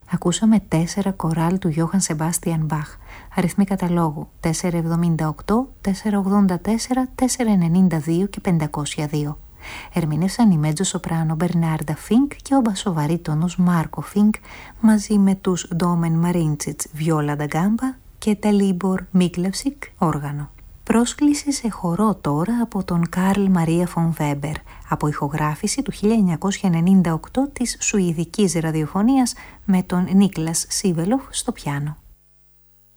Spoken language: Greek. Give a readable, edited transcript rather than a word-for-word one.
Ακούσαμε 4 κοράλ του Γιώχαν Σεμπάστιαν Μπαχ, αριθμοί καταλόγου 478, 484, 492 και 502. Ερμήνευσαν η μέτζο σοπράνο Μπερνάρντα Φίνκ και ο μπασοβαρίτονος Μάρκο Φίνκ μαζί με τους Ντόμεν Μαρίντσιτς βιόλα ντα γκάμπα και Τελίμπορ Μίκλευσικ όργανο. Πρόσκληση σε χορό τώρα από τον Καρλ Μαρία Φον Βέμπερ, από ηχογράφηση του 1998 της Σουηδικής ραδιοφωνίας με τον Νίκλας Σίβελοφ στο πιάνο.